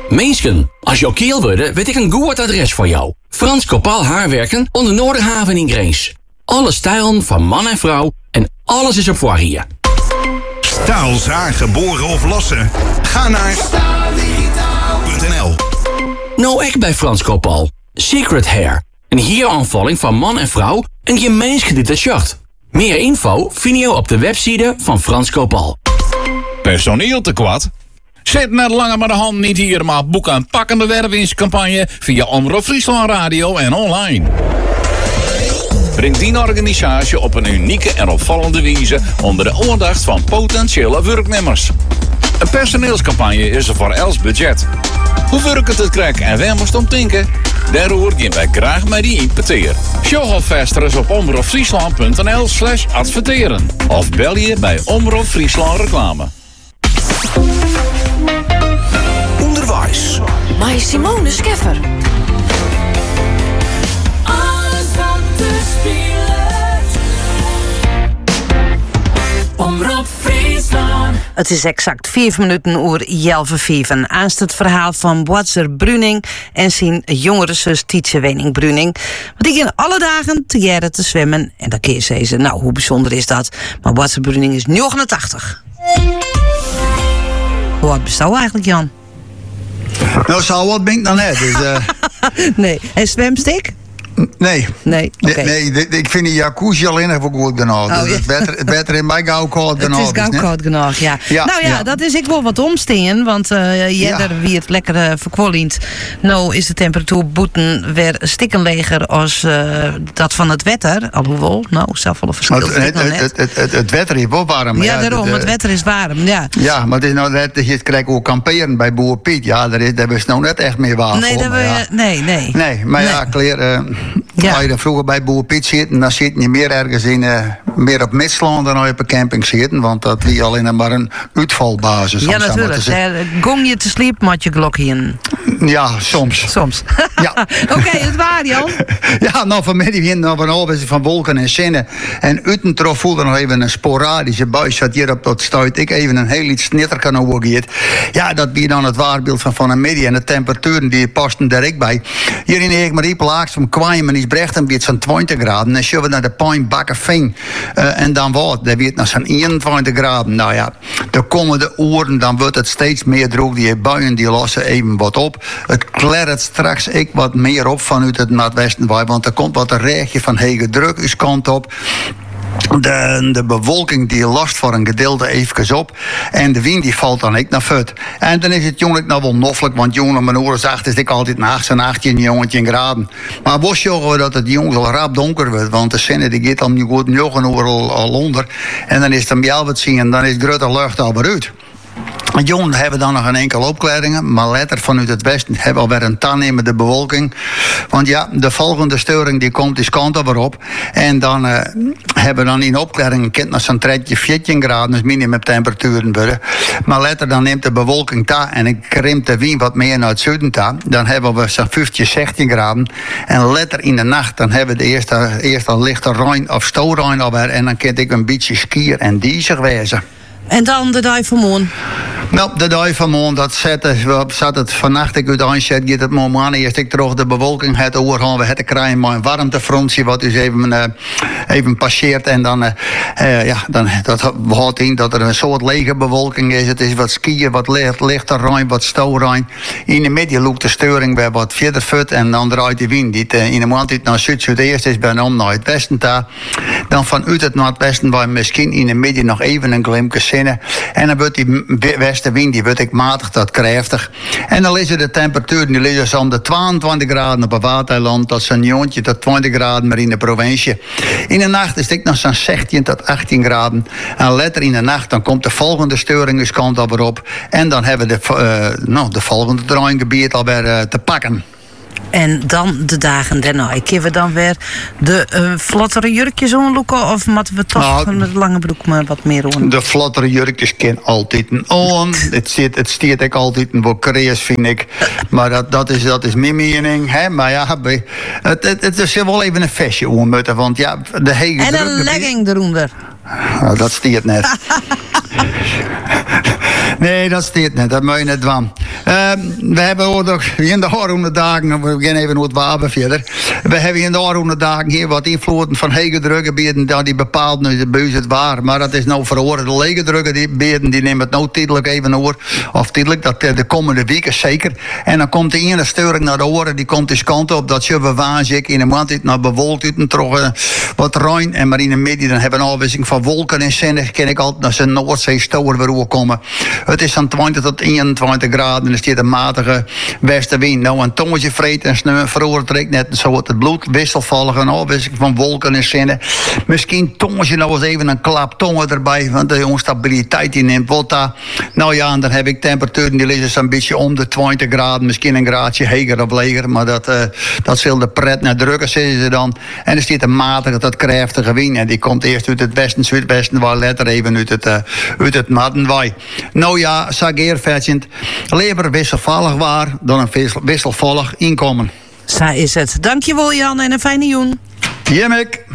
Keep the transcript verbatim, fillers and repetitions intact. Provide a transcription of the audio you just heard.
Meesken, als je keel wordt, weet ik een goed adres voor jou. Frans Kopaal Haarwerken onder Noorderhaven in Greens. Alle stijlen van man en vrouw en alles is op voor hier. Staal, zagen, boren of lossen? Ga naar staal digitaal punt n l. Nou, ik bij Frans Kopaal. Secret Hair. Een hieraanvalling van man en vrouw en gemeensgedetacheerd. Meer info vind je op de website van Frans Kopaal. Personeel tekort? Zit net langer met de hand niet hier, maar boek een pakkende wervingscampagne via Omroep Friesland Radio en online. Breng die organisatie op een unieke en opvallende wijze onder de aandacht van potentiële werknemers. Een personeelscampagne is er voor els budget. Hoe werkt het krijg en waar moest om denken? Daarover gaan wij graag met die importeer. Show alvast op omroepfriesland punt n l slash adverteren. Of bel je bij Omroep Friesland Reclame. Onderwijs. Maar Simone Scheffer. Alles wat te speelt. Omroep Friesland. Het is exact vijf minuten oer Jelve Vieven. Aanst het verhaal van Boatser Bruning en zijn jongere zus Tietje Wening Bruning. Want die ging alle dagen te jaren te zwemmen. En dan keer zei ze, nou hoe bijzonder is dat? Maar Boatser Bruning is negenentachtig. Hoe oud bestaat eigenlijk, Jan? Nou, zo wat ben ik dan net. Dus, uh... nee, en zwemstik? Nee. Nee, okay. nee, nee, ik vind die jacuzzi alleen even goed genoeg. Oh, dus ja. het beter, het beter in mij gauw koud genoeg. Het is gauw koud genoeg, ja. ja. Nou ja, ja, dat is ik wel wat omsteen, want uh, jeder ja. wie het lekker uh, verkwolient. Nou is de temperatuur boeten weer stikkenleger als uh, dat van het wetter. Alhoewel, nou, zelf wel een verschil. Het, het, het, het, het, het, het wetter is wel warm. Ja, ja, daarom, het, het wetter is warm, ja. Ja, maar het is nou net, je krijgt ook kamperen bij Boer Piet. Ja, daar is, daar is nou net echt meer waar nee, voor. We, Ja. nee, nee. Nee, maar nee. ja, kleer... Uh, ja. Als je dan vroeger bij Boer Piet zit, dan zit je meer ergens in, uh, meer op Midsland dan als je op een camping zit. Want dat is alleen maar een uitvalbasis. Ja, natuurlijk. Gong je te sliep, mat je glokje. Ja, soms. Soms. Ja. Oké, okay, het waar, Jan. Ja, nou vanmiddag hier nog een overzicht van wolken en zinnen. En uitentrof voelde nog even een sporadische buis. Wat hier op dat stuit ik even een heel iets snitter kan overgeet. Ja, dat biedt dan het waarbeeld van, van een middag. En de temperaturen die pasten direct bij. Hier in Eekmarie plaats van Kwaaien en Brechten biedt zo'n twintig graden. Dan zullen we naar de Pijnbakkerveen. Uh, en dan wat? Dan biedt nog zo'n eenentwintig graden. Nou ja, de komende uren dan wordt het steeds meer droog. Die buien die lossen even wat op. Het klert straks ik wat meer op vanuit het noordwesten. Want er komt wat een rechtje van hege druk is kant op. De, de bewolking die last voor een gedeelte even op. En de wind die valt dan ook naar voet. En dan is het jongelijk nou wel noffelijk. Want jongen, mijn oren zacht is ik altijd na zo'n achttien jongetje graden. Maar was zorgen we dat het jongens al rap donker wordt. Want de zinnen die gaat dan goed negen uur al, al onder. En dan is het hem wat zien. En dan is grote lucht al beruid. Jongen hebben dan nog een enkele opklaringen, maar later vanuit het westen hebben we alweer een toenemende bewolking. Want ja, de volgende storing die komt is kant weer op. En dan uh, hebben we dan in opklaringen kind nog zo'n treintje veertien graden, dus minimumtemperaturen worden. Maar later dan neemt de bewolking ta en ik krimpt de wind wat meer naar het zuiden ta. Dan hebben we zo'n vijftien, zestien graden. En later in de nacht dan hebben we de eerste, eerste lichte rein of stoorrein alweer. En dan kan ik een beetje skier en die zich wezen. En dan de dag van morgen? Nou, de dag van morgen, dat zet, zat het vannacht ik uit aanzet, gaat het moment eerst ik terug de bewolking het overgaan. We hebben krijgen maar een warmtefrontje wat dus even, uh, even passeert. En dan, uh, uh, ja, dan dat houdt in dat er een soort lege bewolking is. Het is wat skiën, wat licht, lichter ruim, wat stoorruim. In de midden loopt de storing bij wat verder voet en dan draait de wind. Die uh, in de maand die naar zuid-zuid-eerst is, bij om naar het westen daar. Dan vanuit het noordwesten waar misschien in de midden nog even een glimpje zinnen. En dan wordt die westenwind, die wordt ik matig tot krachtig. En dan liggen de temperaturen, die liggen zo'n de tweeëntwintig graden op het Waterland, tot zo'n joontje tot twintig graden maar in de provincie. In de nacht is het nog zo'n zestien tot achttien graden. En later in de nacht, dan komt de volgende steuringskant alweer op. En dan hebben we de, uh, nou, de volgende draaigebied alweer uh, te pakken. En dan de dagen daarna. Kunnen we dan weer de uh, vlottere jurkjes aanloeken? Of moeten we toch nou, met lange broek maar wat meer aan? De vlottere jurkjes ken altijd een aan. het, zit, het stiert ik altijd een wat krees, vind ik. Maar dat, dat, is, dat is mijn mening. Hè? Maar ja, het, het, het is wel even een vestje aanmutten. Want ja, de hele en een legging eronder. Nou, dat stiert net. Nee, dat stiert net. Dat moet je net doen. Uh, we hebben ook in de aankomende dagen, we gaan even naar het wapen verder. We hebben in de aankomende dagen hier wat invloeden van hege drukgebieden dat die bepaald nu de buis het waar. Maar dat is nou verhoren. De lege drukgebieden die nemen het nou tijdelijk even over. Of tijdelijk, dat de komende weken zeker. En dan komt de ene sturing naar de oren, die komt dus kant op. Dat je we waanzik in de maand naar bewolkt uit en toch uh, wat ruim. En maar in de midden dan hebben we een afwisseling van wolken en zinnen. Ken ik altijd naar zijn Noordzee stoer weer komen. Het is van twintig tot eenentwintig graden en er staat een matige westenwind. Nou, een tongetje vreet en sneeuw veroortrekt net zo het bloed wisselvallig. Een afwisseling van wolken en zinnen. Misschien tongetje nou eens even een klap tongen erbij, want de onstabiliteit die neemt wat daar. Nou ja, en dan heb ik temperaturen die liggen zo'n beetje om de twintig graden, misschien een graadje heger of leger, maar dat, uh, dat zal de pret naar drukken, zeggen ze dan. En er staat een matige tot krachtige wind en die komt eerst uit het westen, zuidwesten, waar letter even uit het, uh, uit het Maddenwaai. Nou ja, sageer versend, liever wisselvallig waar dan een wisselvallig inkomen. Zo is het. Dankjewel Jan en een fijne joen. Jemik.